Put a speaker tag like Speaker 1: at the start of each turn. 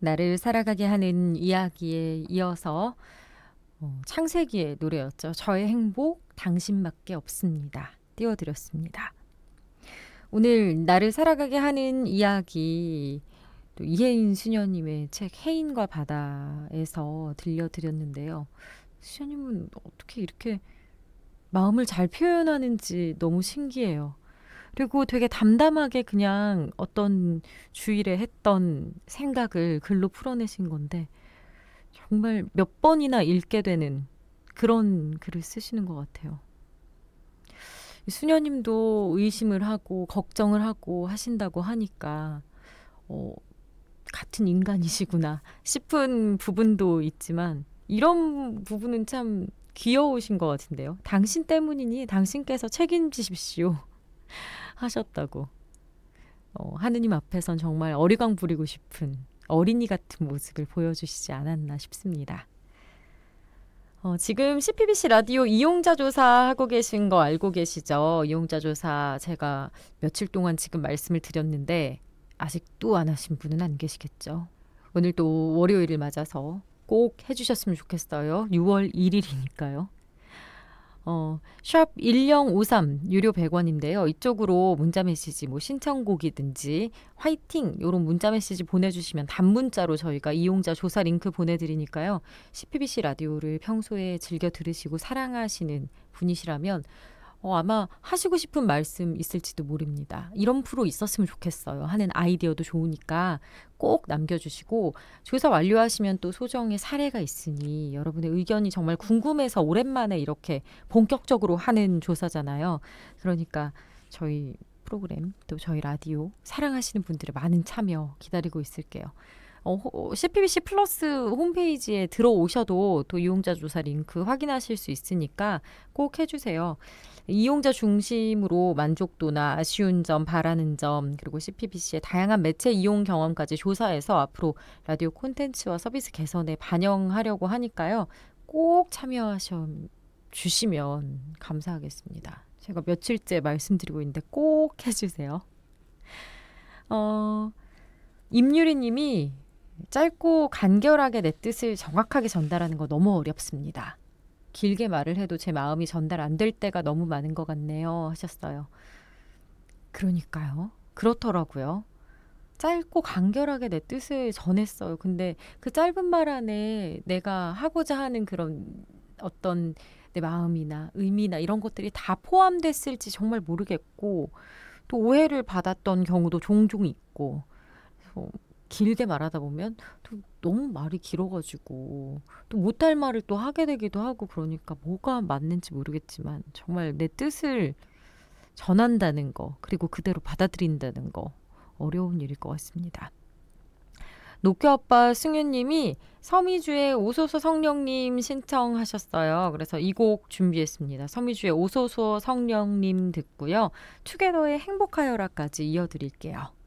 Speaker 1: 나를 살아가게 하는 이야기에 이어서 창세기의 노래였죠. 저의 행복 당신밖에 없습니다. 띄워드렸습니다. 오늘 나를 살아가게 하는 이야기 또 이혜인 수녀님의 책 해인과 바다에서 들려드렸는데요. 수녀님은 어떻게 이렇게 마음을 잘 표현하는지 너무 신기해요. 그리고 되게 담담하게 그냥 어떤 주일에 했던 생각을 글로 풀어내신 건데 정말 몇 번이나 읽게 되는 그런 글을 쓰시는 것 같아요. 수녀님도 의심을 하고 걱정을 하고 하신다고 하니까 같은 인간이시구나 싶은 부분도 있지만 이런 부분은 참 귀여우신 것 같은데요. 당신 때문이니 당신께서 책임지십시오 하셨다고. 하느님 앞에선 정말 어리광 부리고 싶은 어린이 같은 모습을 보여주시지 않았나 싶습니다. 지금 CPBC 라디오 이용자 조사 하고 계신 거 알고 계시죠? 이용자 조사 제가 며칠 동안 지금 말씀을 드렸는데 아직도 안 하신 분은 안 계시겠죠? 오늘 또 월요일을 맞아서 꼭 해주셨으면 좋겠어요. 6월 1일이니까요. 샵 1053 유료 100원인데요. 이쪽으로 문자메시지 신청곡이든지 화이팅 이런 문자메시지 보내주시면 단문자로 저희가 이용자 조사 링크 보내드리니까요. CPBC 라디오를 평소에 즐겨 들으시고 사랑하시는 분이시라면 아마 하시고 싶은 말씀 있을지도 모릅니다. 이런 프로 있었으면 좋겠어요 하는 아이디어도 좋으니까 꼭 남겨주시고 조사 완료하시면 또 소정의 사례가 있으니 여러분의 의견이 정말 궁금해서 오랜만에 이렇게 본격적으로 하는 조사잖아요. 그러니까 저희 프로그램 또 저희 라디오 사랑하시는 분들의 많은 참여 기다리고 있을게요. CPBC 플러스 홈페이지에 들어오셔도 또 이용자 조사 링크 확인하실 수 있으니까 꼭 해주세요. 이용자 중심으로 만족도나 아쉬운 점, 바라는 점, 그리고 CPBC의 다양한 매체 이용 경험까지 조사해서 앞으로 라디오 콘텐츠와 서비스 개선에 반영하려고 하니까요. 꼭 참여하셔 주시면 감사하겠습니다. 제가 며칠째 말씀드리고 있는데 꼭 해주세요. 임유리 님이 짧고 간결하게 내 뜻을 정확하게 전달하는 거 너무 어렵습니다. 길게 말을 해도 제 마음이 전달 안 될 때가 너무 많은 것 같네요 하셨어요. 그러니까요. 그렇더라고요. 짧고 간결하게 내 뜻을 전했어요. 근데 그 짧은 말 안에 내가 하고자 하는 그런 어떤 내 마음이나 의미나 이런 것들이 다 포함됐을지 정말 모르겠고 또 오해를 받았던 경우도 종종 있고 길게 말하다 보면 또 너무 말이 길어가지고 또 못할 말을 또 하게 되기도 하고 그러니까 뭐가 맞는지 모르겠지만 정말 내 뜻을 전한다는 거 그리고 그대로 받아들인다는 거 어려운 일일 것 같습니다. 노교아빠 승윤님이 서미주의 오소서 성령님 신청하셨어요. 그래서 이 곡 준비했습니다. 서미주의 오소서 성령님 듣고요. 투게더의 행복하여라까지 이어드릴게요.